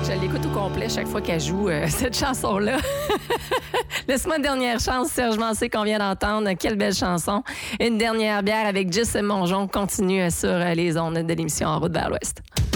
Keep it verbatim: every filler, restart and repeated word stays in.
Je l'écoute au complet chaque fois qu'elle joue euh, cette chanson-là. Laisse-moi une dernière chance, Serge Mancé, qu'on vient d'entendre. Quelle belle chanson. Une dernière bière avec Gis Mongeon continue sur les ondes de l'émission En route vers l'Ouest.